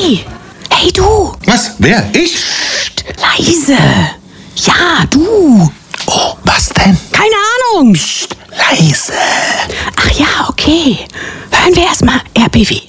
Hey! Hey, du! Was? Wer? Ich? Psst, leise! Ja, du! Oh, was denn? Keine Ahnung! Psst, leise. Ach ja, okay. Hören wir erstmal RBW.